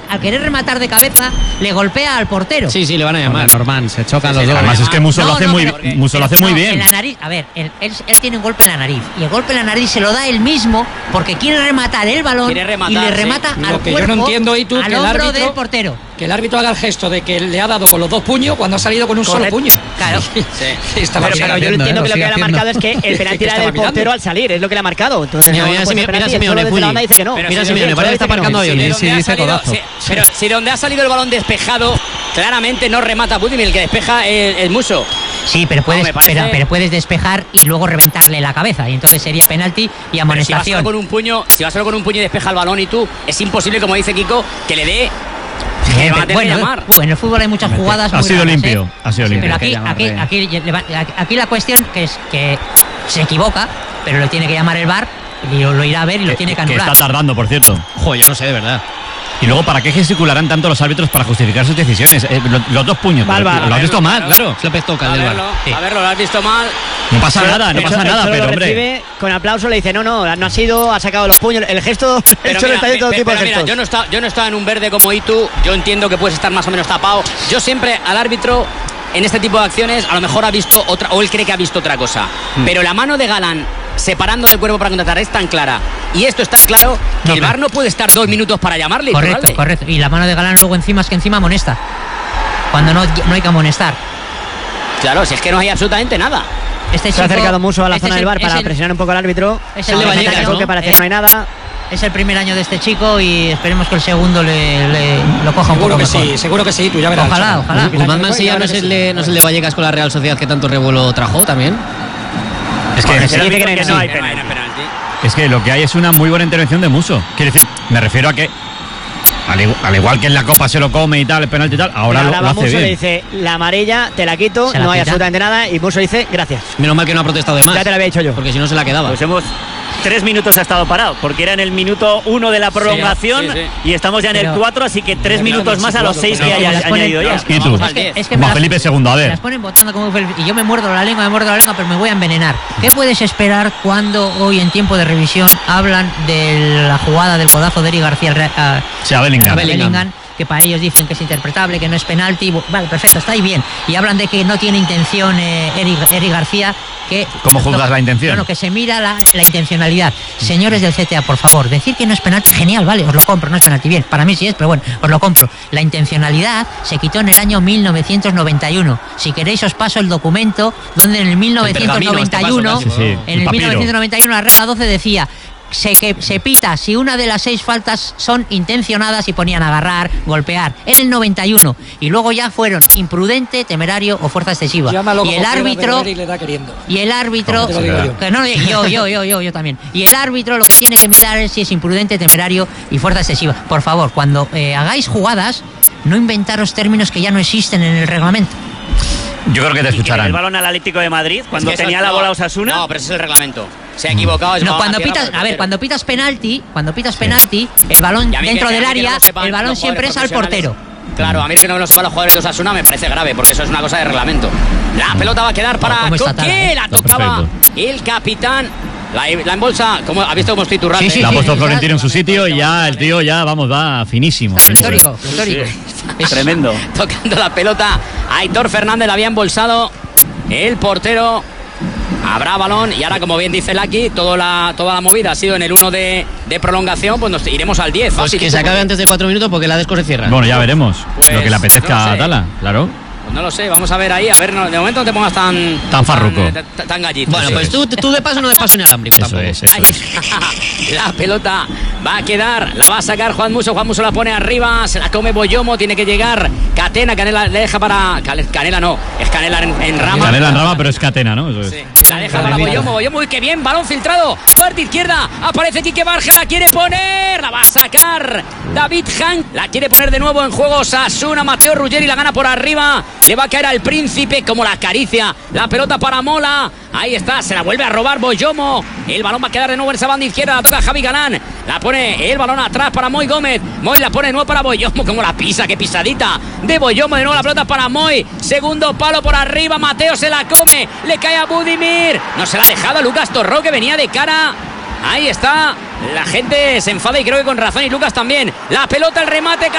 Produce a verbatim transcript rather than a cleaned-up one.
al querer rematar de cabeza, le golpea al portero. Sí, sí, le van a llamar. Norman, se chocan sí, los sí, dos. además es que Musso No, lo hace no, muy, pero- Musso lo hace No, muy bien. En la nariz, a ver, él, él, él tiene un golpe en la nariz. Y el golpe en la nariz se lo da él mismo porque quiere rematar el balón Quiere rematar, y le sí. remata Lo al que yo cuerpo, no entiendo, y tú, al que el hombro árbitro- del portero. Que el árbitro haga el gesto de que le ha dado con los dos puños cuando ha salido con un Correcto. solo puño. Claro. Sí. Estaba sigue Pero, pero yo haciendo, entiendo ¿eh? que Lo lo que sigue le ha haciendo. marcado es que el penalti ¿Qué era estaba del portero mirando? al salir, es lo que le ha marcado. Entonces, Mira, no, mira, no puede mira, ser mira, penalti. Simeone, Solo desde Fulli. la banda dice que no. Pero Mira, si Simeone, Simeone, solo parece que dice está que no. aparcando a Sí, Ionis. de Sí, donde ha dice salido- codazo. sí, pero si donde ha salido el balón despejado, claramente no remata Budimir, el que despeja el, el Musso. Sí, pero puedes, me parece- pero, pero puedes despejar y luego reventarle la cabeza. Y entonces sería penalti y Pero si va amonestación. solo con un puño, si va solo con un puño y despeja el balón y tú, es imposible, como dice Kiko, que le dé. Eh, le van a tener que bueno, llamar. uh, en el fútbol hay muchas jugadas. Ha muy sido raras, limpio, ¿eh? ha sido Sí, limpio. pero aquí, Hay que aquí, llamarle. aquí, le va- aquí la cuestión que es que se equivoca, pero lo tiene que llamar el V A R y lo, lo irá a ver y lo Que, tiene que que anular. está tardando, por cierto. Joder, yo no sé, de verdad. Y luego, ¿para qué gesticularán tanto los árbitros para justificar sus decisiones? Eh, lo- los dos puños. Va al pero V A R, lo has visto mal, claro. claro. Se lo toca A el del verlo, bar. Sí. a verlo, lo has visto mal. No pasa Solo- nada, no el pasa Cholo- el nada, Cholo pero lo hombre. recibe con aplauso, le dice, no, no, no ha sido, ha sacado los puños. El gesto, el Pero Cholo mira, está haciendo todo pe- tipo de pero gestos. mira, yo no estaba, yo no estaba en un verde como Itu, yo entiendo que puedes estar más o menos tapado. Yo siempre al árbitro en este tipo de acciones a lo mejor ha visto otra, o él cree que ha visto otra cosa. Pero la mano de Galán separando del cuerpo para contratar es tan clara, y esto es tan claro, que No, el V A R no puede estar dos minutos para llamarle. y Correcto, turrarle. correcto. Y la mano de Galán luego encima es que encima amonesta. Cuando no, no hay que amonestar. Claro, si es que no hay absolutamente nada. Este Se ha chico- acercado mucho a la este zona es del el- bar es para el- presionar un poco al árbitro. Es el de Ahora Vallecas, saca el ¿no? golpe para decir Eh, no hay nada. Es el primer año de este chico y esperemos que el segundo le, le- lo coja un Seguro poco que mejor. sí, seguro que sí, tú ya verás. Ojalá, Cholo. ojalá. Mira, Guzmán que Mansilla ahora no es, que el sí. de, no es el de Vallecas con la Real Sociedad que tanto revuelo trajo también. Es que, Se dice que no hay no hay penalti. penalti. es que lo que hay es una muy buena intervención de Musso. Quiero decir, me refiero a que, al igual, al igual que en la Copa se lo come y tal, el penalti y tal, ahora, Ahora lo, lo va hace Musso, bien. le dice la amarilla, te la quito, Se la no hay quita. absolutamente nada. Y Musso dice gracias. Menos mal que no ha protestado de más. Ya te lo había dicho yo. Porque si no se la quedaba. Pues hemos. Tres minutos ha estado parado, porque era en el minuto uno de la prolongación sí, sí. y estamos ya en Pero- el cuatro, así que tres Pero minutos no, más a los situado, seis pero que no, haya las ponen- añadido ya. es que- ¿Y tú? Vamos al Es que, diez. es que Va me las- Felipe segundo, a me ver. las ponen votando como Fel- y yo me muerdo la lengua, me muerdo la lengua, pero me voy a envenenar. ¿Qué puedes esperar cuando hoy en tiempo de revisión hablan de la jugada del codazo de Eric García al Re- a- Sí, a Bellingham. a Bellingham, que para ellos dicen que es interpretable, que no es penalti? Bu- Vale, perfecto, está ahí bien. Y hablan de que no tiene intención eh, Eric, Eric García. Que, ¿Cómo juzgas no, la intención? No, no, que se mira la, la intencionalidad. Señores del C T A, por favor, decir que no es penalti, genial, vale, os lo compro, no es penalti, bien, para mí sí es, pero bueno, os lo compro. La intencionalidad se quitó en el año mil novecientos noventa y uno. Si queréis os paso el documento donde en el mil novecientos noventa y uno, El pergamino, este paso, casi, sí, en el el papiro. mil novecientos noventa y uno la regla doce decía se, que se pita si una de las seis faltas son intencionadas y ponían agarrar, golpear, en el noventa y uno. Y luego ya fueron imprudente, temerario o fuerza excesiva. Llámalo Y el como quiera, árbitro... pero él le da queriendo. Y el árbitro, Te lo digo yo. que no, yo, yo, yo, yo, yo también. Y el árbitro lo que tiene que mirar es si es imprudente, temerario y fuerza excesiva. Por favor, cuando eh, hagáis jugadas, no inventaros términos que ya no existen en el reglamento. Yo creo que te Y que el escucharán. balón al Atlético de Madrid, cuando Es que eso- tenía la no, bola Osasuna. No, pero ese es el reglamento. Se ha equivocado. es No, balón cuando a tierra pitas, por el a ver, portero. cuando pitas penalti, cuando pitas penalti, el balón Y a mí dentro que- del a mí que no área, lo sepan el balón los siempre es al jugadores portero. profesionales. Claro, a mí que no lo sepan los jugadores de Osasuna me parece grave, porque eso es una cosa de reglamento. La pelota va a quedar para cómo está Tala, Coque, eh. la Está tocaba perfecto. el capitán. La, la embolsa, ¿cómo, ¿ha visto cómo estoy turrando? Sí, sí, eh? La ha puesto sí, Florentino ya. en su sitio y ya el tío ya, vamos, va finísimo. Está pletórico, pletórico. Es- Tremendo. Tocando la pelota, Aitor Fernández la había embolsado el portero. Habrá balón y ahora, como bien dice Laki, toda la, toda la movida ha sido en el uno de, de prolongación, pues nos iremos al diez. Pues fácil, que se acabe porque- antes de cuatro minutos porque la desco se cierra. Bueno, ya veremos. Pues, lo que le apetezca no lo a sé. Tala, claro. Pues no lo sé, vamos a ver ahí. A ver, no, de momento no te pongas tan... Tan farruco. Tan, tan, tan gallito. Bueno, Sí. pues tú, tú de paso no de paso inalámbrico Eso tampoco. es, eso Ahí es. está. La pelota va a quedar, la va a sacar Juan Musso. Juan Musso la pone arriba, se la come Boyomo, tiene que llegar Catena. Canela le deja para. Canela no, es Canela en, en rama. Canela en rama, pero es catena, ¿no? Eso es. Sí, la deja para Boyomo. Boyomo, uy, qué bien, balón filtrado. Parte izquierda, aparece Quique Barja, la quiere poner, la va a sacar David Hank, la quiere poner de nuevo en juego Sasuna. Mateo Ruggeri la gana por arriba, le va a caer al Príncipe como la acaricia. La pelota para Mola, ahí está, se la vuelve a robar Boyomo. El balón va a quedar de nuevo en esa banda izquierda, la toca Javi Galán, la pone el balón atrás para Moy Gómez. Moy la pone de nuevo para Boyomo, como la pisa, qué pisadita de Boyomo. De nuevo la pelota para Moy, segundo palo por arriba, Mateo se la come, le cae a Budimir, no se la ha dejado Lucas Torró, que venía de cara. Ahí está, la gente se enfada y creo que con razón, y Lucas también. La pelota, el remate.